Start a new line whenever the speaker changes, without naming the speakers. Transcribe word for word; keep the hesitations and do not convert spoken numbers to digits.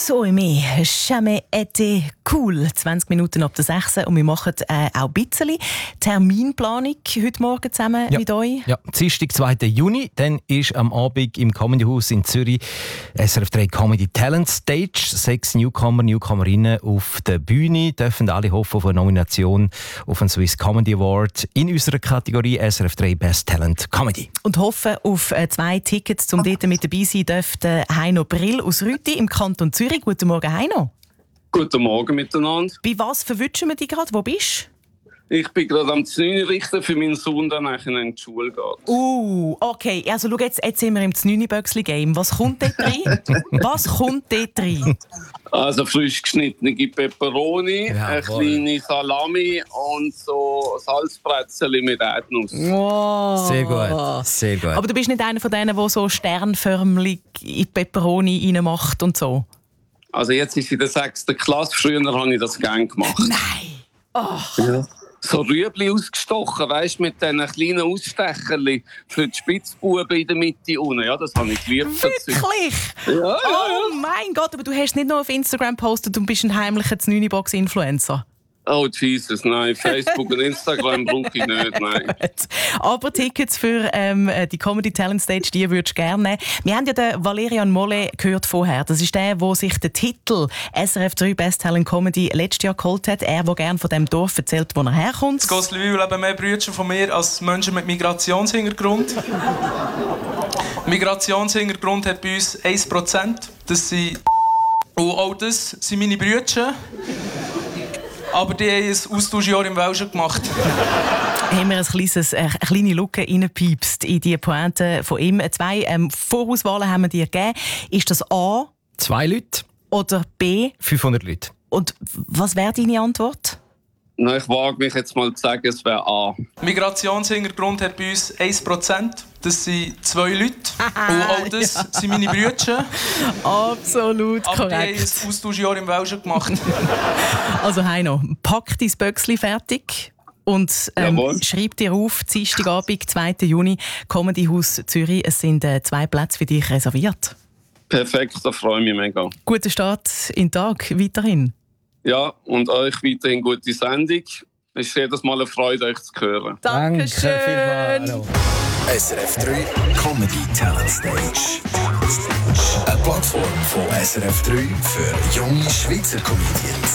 So mehr, jamais été cool. zwanzig Minuten ab der sechs und wir machen äh, auch ein bisschen Terminplanung heute Morgen zusammen
ja.
mit euch.
Ja, Dienstag, zweiten Juni, dann ist am Abend im Comedy Haus in Zürich S R F drei Comedy Talent Stage. Sechs Newcomer, Newcomerinnen auf der Bühne dürfen alle hoffen auf eine Nomination auf den Swiss Comedy Award in unserer Kategorie S R F drei Best Talent Comedy.
Und hoffen auf äh, zwei Tickets, um dort mit dabei sein dürfte Heino Brill aus Rüti im Kanton Zürich. Guten Morgen, Heino.
Guten Morgen miteinander.
Bei was verwünschen wir dich gerade? Wo bist
du? Ich bin gerade am Znüni richten für meinen Sohn, der nachher in die Schule geht.
Uh, okay. Also schau, jetzt, jetzt sind wir im Znüni-Böcksli-Game. Was kommt dort rein? Was kommt dort rein?
Also frisch geschnittene Peperoni,
Ja,
eine
voll.
kleine Salami und so Salzbrezel mit Erdnuss.
Wow.
Sehr gut, sehr gut.
Aber du bist nicht einer von denen, der so sternförmig in die Peperoni reinmacht und so?
Also jetzt ist in der sechsten Klasse. Früher habe ich das gerne gemacht.
Nein! Oh.
Ja. So Rüebli ausgestochen, weißt du, mit diesen kleinen Ausstecherli für die Spitzbuben in der Mitte unten. Ja, das habe ich geliebt.
Wirklich?
Ja, ja,
Oh mein Gott, aber du hast nicht nur auf Instagram gepostet, du bist ein heimlicher Znüni-Box-Influencer.
Oh Jesus, nein, Facebook und Instagram brauche ich nicht, nein.
Aber Tickets für ähm, die Comedy Talent Stage, die würdest du gerne nehmen. Wir haben ja den Valerian Molle gehört vorher. Das ist der, der sich den Titel S R F drei Best Talent Comedy letztes Jahr geholt hat. Er, der gerne von dem Dorf erzählt, wo er herkommt.
In Gosselwil leben mehr Brüder von mir als Menschen mit Migrationshintergrund. Migrationshintergrund hat bei uns ein Prozent. Das sind... Und auch das sind meine Brüder. Aber die haben ein Austauschjahr im Welschen gemacht.
Haben wir ein kleines, eine kleine Lücke reingepiepst in die Pointe von ihm. Zwei ähm, Vorauswahlen haben wir dir gegeben. Ist das A
Zwei Leute,
oder B?
fünfhundert Leute.
Und was wäre deine Antwort?
Nein, ich wage mich jetzt mal zu sagen, es wäre A.
Migrationshintergrund hat bei uns ein Prozent. Das sind zwei Leute. Und auch das ja. sind meine Brüder.
Absolut
Aber
korrekt.
die haben ein Austauschjahr im Welschen gemacht.
Also Heino, pack dein Böcksli fertig und ähm,
Jawohl.
schreib dir auf, Dienstagabend, zweiten Juni, Comedy Haus Zürich. Es sind äh, zwei Plätze für dich reserviert.
Perfekt, da freue ich mich mega.
Guten Start in den Tag, weiterhin.
Ja, und euch weiterhin gute Sendung. Es ist jedes Mal eine Freude, euch zu hören.
Dankeschön.
vielmals.
S R F drei Comedy Talent Stage. Eine Plattform von S R F drei für junge Schweizer Comedians.